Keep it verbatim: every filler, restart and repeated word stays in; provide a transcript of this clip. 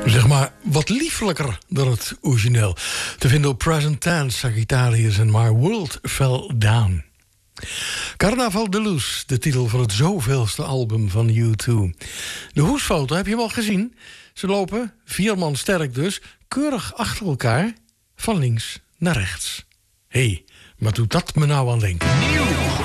Zeg maar wat liefelijker dan het origineel. Te vinden op Present Tense, Sagittarius en My World Fell Down. Carnaval de Luz, de titel van het zoveelste album van U twee. De hoesfoto, heb je hem al gezien? Ze lopen, vier man sterk dus, keurig achter elkaar, van links naar rechts. Hé, hey, wat doet dat me nou aan denken? Nieuw!